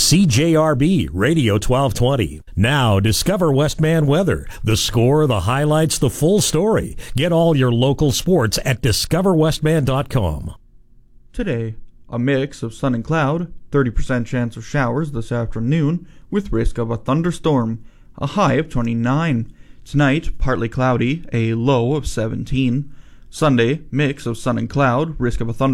CJRB Radio 1220. Now, discover Westman weather. The score, the highlights, the full story. Get all your local sports at discoverwestman.com. Today, a mix of sun and cloud, 30% chance of showers this afternoon with risk of a thunderstorm, a high of 29. Tonight, partly cloudy, a low of 17. Sunday, mix of sun and cloud, risk of a thunderstorm.